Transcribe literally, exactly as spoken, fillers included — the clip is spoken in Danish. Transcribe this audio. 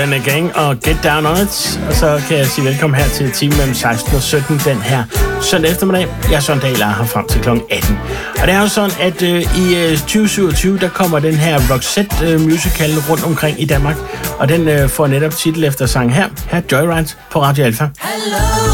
Den er gang og Get Down On It. Og så kan jeg sige velkommen her til time mellem seksten og sytten den her søndag eftermiddag. Jeg er Søren Dahl, her frem til klokken atten. Og det er jo sådan, at øh, i øh, tyve syvogtyve, der kommer den her Roxette øh, musical rundt omkring i Danmark. Og den øh, får netop titel efter sang her. Her Joyride på Radio Alpha. Hello.